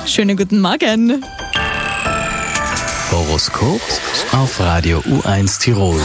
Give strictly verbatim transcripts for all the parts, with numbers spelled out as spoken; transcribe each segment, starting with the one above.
Schönen guten Morgen. Horoskop auf Radio U eins Tirol.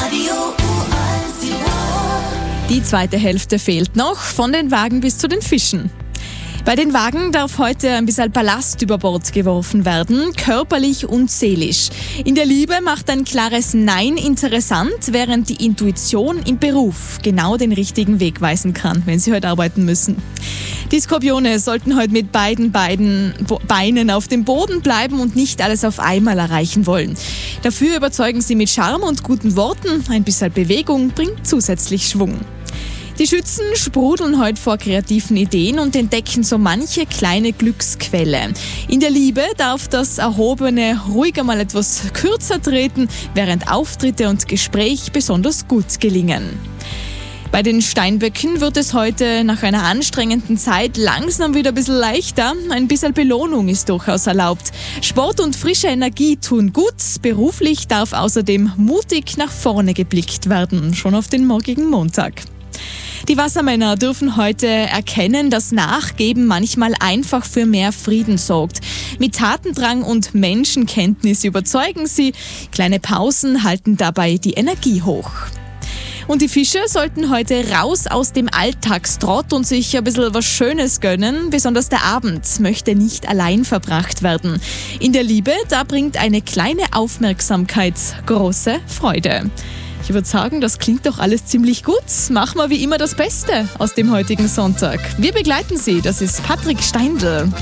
Die zweite Hälfte fehlt noch, von den Wagen bis zu den Fischen. Bei den Wagen darf heute ein bisschen Ballast über Bord geworfen werden, körperlich und seelisch. In der Liebe macht ein klares Nein interessant, während die Intuition im Beruf genau den richtigen Weg weisen kann, wenn Sie heute arbeiten müssen. Die Skorpione sollten heute mit beiden, beiden Beinen auf dem Boden bleiben und nicht alles auf einmal erreichen wollen. Dafür überzeugen Sie mit Charme und guten Worten, ein bisschen Bewegung bringt zusätzlich Schwung. Die Schützen sprudeln heute vor kreativen Ideen und entdecken so manche kleine Glücksquelle. In der Liebe darf das Erhobene ruhiger mal etwas kürzer treten, während Auftritte und Gespräch besonders gut gelingen. Bei den Steinböcken wird es heute nach einer anstrengenden Zeit langsam wieder ein bisschen leichter. Ein bisschen Belohnung ist durchaus erlaubt. Sport und frische Energie tun gut. Beruflich darf außerdem mutig nach vorne geblickt werden, schon auf den morgigen Montag. Die Wassermänner dürfen heute erkennen, dass Nachgeben manchmal einfach für mehr Frieden sorgt. Mit Tatendrang und Menschenkenntnis überzeugen sie. Kleine Pausen halten dabei die Energie hoch. Und die Fische sollten heute raus aus dem Alltagstrott und sich ein bisschen was Schönes gönnen. Besonders der Abend möchte nicht allein verbracht werden. In der Liebe, da bringt eine kleine Aufmerksamkeit große Freude. Ich würde sagen, das klingt doch alles ziemlich gut. Machen wir wie immer das Beste aus dem heutigen Sonntag. Wir begleiten Sie, das ist Patrick Steindl.